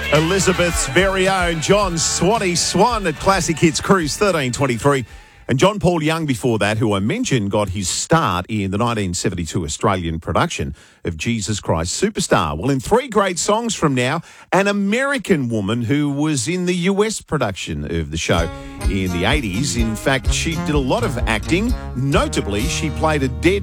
Elizabeth's very own John Swanee Swan at Classic Hits Cruise 1323. And John Paul Young before that, who I mentioned got his start in the 1972 Australian production of Jesus Christ Superstar. Well, in three great songs from now, an American woman who was in the US production of the show in the 80s. In fact, she did a lot of acting. Notably, she played a dead